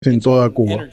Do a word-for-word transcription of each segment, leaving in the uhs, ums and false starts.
en toda Cuba.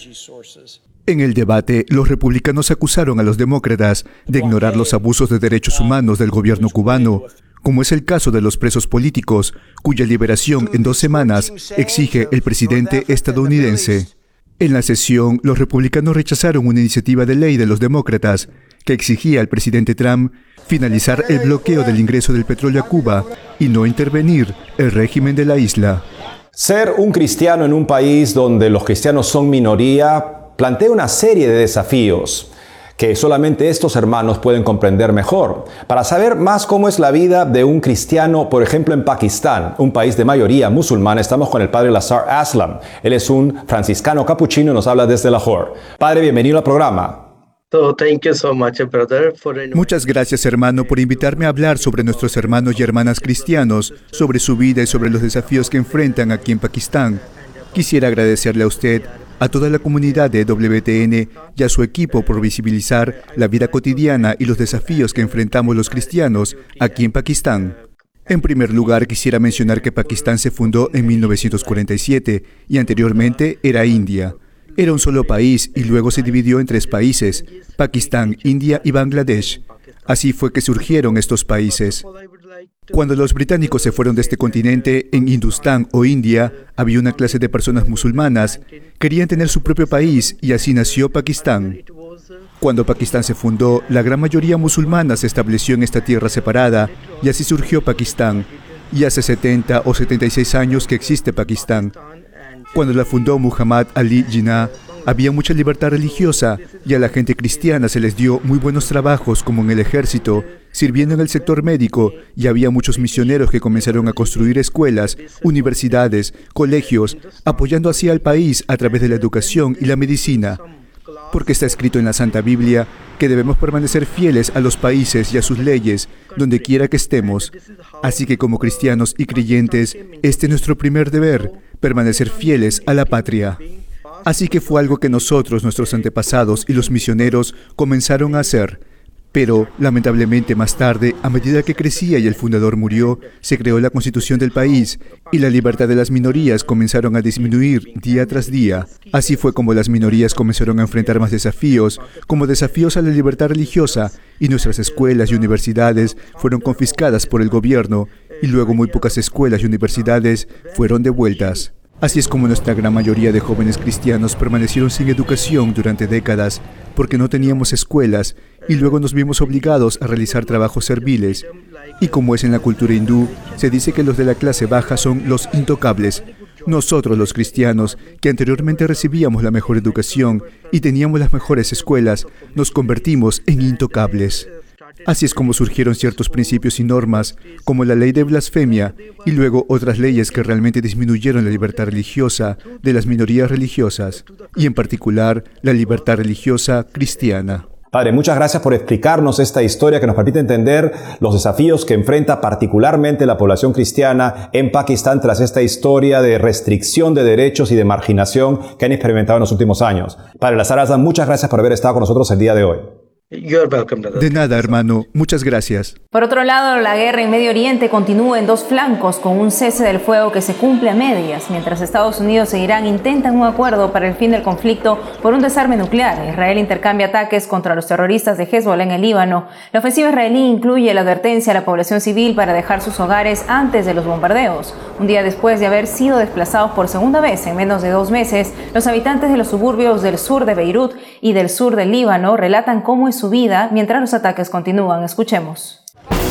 En el debate, los republicanos acusaron a los demócratas de ignorar los abusos de derechos humanos del gobierno cubano, como es el caso de los presos políticos, cuya liberación en dos semanas exige el presidente estadounidense. En la sesión, los republicanos rechazaron una iniciativa de ley de los demócratas que exigía al presidente Trump finalizar el bloqueo del ingreso del petróleo a Cuba y no intervenir el régimen de la isla. Ser un cristiano en un país donde los cristianos son minoría plantea una serie de desafíos que solamente estos hermanos pueden comprender mejor. Para saber más cómo es la vida de un cristiano, por ejemplo, en Pakistán, un país de mayoría musulmana, estamos con el padre Lazar Aslam. Él es un franciscano capuchino y nos habla desde Lahore. Padre, bienvenido al programa. So, thank you so much, brother, for... Muchas gracias, hermano, por invitarme a hablar sobre nuestros hermanos y hermanas cristianos, sobre su vida y sobre los desafíos que enfrentan aquí en Pakistán. Quisiera agradecerle a usted, a toda la comunidad de W T N y a su equipo por visibilizar la vida cotidiana y los desafíos que enfrentamos los cristianos aquí en Pakistán. En primer lugar, quisiera mencionar que Pakistán se fundó en mil novecientos cuarenta y siete y anteriormente era India. Era un solo país y luego se dividió en tres países, Pakistán, India y Bangladesh. Así fue que surgieron estos países. Cuando los británicos se fueron de este continente, en Hindustán o India, había una clase de personas musulmanas, querían tener su propio país y así nació Pakistán. Cuando Pakistán se fundó, la gran mayoría musulmana se estableció en esta tierra separada y así surgió Pakistán. Y hace setenta o setenta y seis años que existe Pakistán. Cuando la fundó Muhammad Ali Jinnah, había mucha libertad religiosa y a la gente cristiana se les dio muy buenos trabajos como en el ejército, sirviendo en el sector médico, y había muchos misioneros que comenzaron a construir escuelas, universidades, colegios, apoyando así al país a través de la educación y la medicina. Porque está escrito en la Santa Biblia que debemos permanecer fieles a los países y a sus leyes, donde quiera que estemos. Así que como cristianos y creyentes, este es nuestro primer deber, permanecer fieles a la patria. Así que fue algo que nosotros, nuestros antepasados y los misioneros comenzaron a hacer. Pero, lamentablemente, más tarde, a medida que crecía y el fundador murió, se creó la constitución del país y la libertad de las minorías comenzaron a disminuir día tras día. Así fue como las minorías comenzaron a enfrentar más desafíos, como desafíos a la libertad religiosa, y nuestras escuelas y universidades fueron confiscadas por el gobierno, y luego muy pocas escuelas y universidades fueron devueltas. Así es como nuestra gran mayoría de jóvenes cristianos permanecieron sin educación durante décadas, porque no teníamos escuelas, y luego nos vimos obligados a realizar trabajos serviles. Y como es en la cultura hindú, se dice que los de la clase baja son los intocables. Nosotros, los cristianos, que anteriormente recibíamos la mejor educación y teníamos las mejores escuelas, nos convertimos en intocables. Así es como surgieron ciertos principios y normas, como la ley de blasfemia, y luego otras leyes que realmente disminuyeron la libertad religiosa de las minorías religiosas, y en particular la libertad religiosa cristiana. Padre, muchas gracias por explicarnos esta historia que nos permite entender los desafíos que enfrenta particularmente la población cristiana en Pakistán tras esta historia de restricción de derechos y de marginación que han experimentado en los últimos años. Padre Lazar Aslam, muchas gracias por haber estado con nosotros el día de hoy. You're welcome, brother. De nada, hermano. Muchas gracias. Por otro lado, la guerra en Medio Oriente continúa en dos flancos con un cese del fuego que se cumple a medias, mientras Estados Unidos e Irán intentan un acuerdo para el fin del conflicto por un desarme nuclear. Israel intercambia ataques contra los terroristas de Hezbollah en el Líbano. La ofensiva israelí incluye la advertencia a la población civil para dejar sus hogares antes de los bombardeos. Un día después de haber sido desplazados por segunda vez en menos de dos meses, los habitantes de los suburbios del sur de Beirut y del sur del Líbano relatan cómo es su vida mientras los ataques continúan. Escuchemos.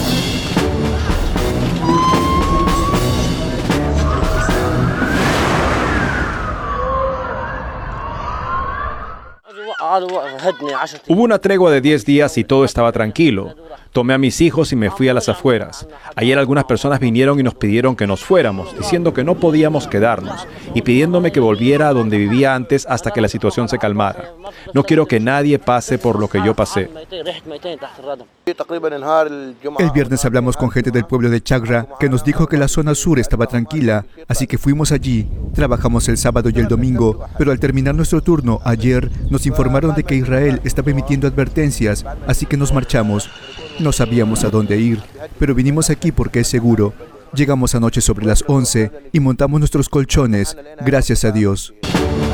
Hubo una tregua de diez días y todo estaba tranquilo. Tomé a mis hijos y me fui a las afueras. Ayer algunas personas vinieron y nos pidieron que nos fuéramos, diciendo que no podíamos quedarnos y pidiéndome que volviera a donde vivía antes hasta que la situación se calmara. No quiero que nadie pase por lo que yo pasé. El viernes hablamos con gente del pueblo de Chagra que nos dijo que la zona sur estaba tranquila, así que fuimos allí. Trabajamos el sábado y el domingo, pero al terminar nuestro turno ayer nos informaron de que Israel estaba emitiendo advertencias, así que nos marchamos. No sabíamos a dónde ir, pero vinimos aquí porque es seguro. Llegamos anoche sobre las once y montamos nuestros colchones, gracias a Dios.